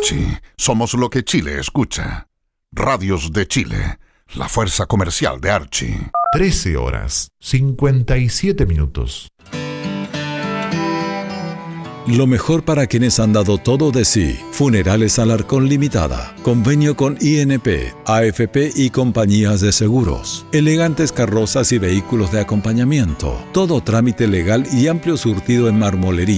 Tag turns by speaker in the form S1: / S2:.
S1: Archie, somos lo que Chile escucha. Radios de Chile, la fuerza comercial de Archie.
S2: 13 horas, 57 minutos.
S3: Lo mejor para quienes han dado todo de sí. Funerales Alarcón Limitada. Convenio con INP, AFP y compañías de seguros. Elegantes carrozas y vehículos de acompañamiento. Todo trámite legal y amplio surtido en marmolería.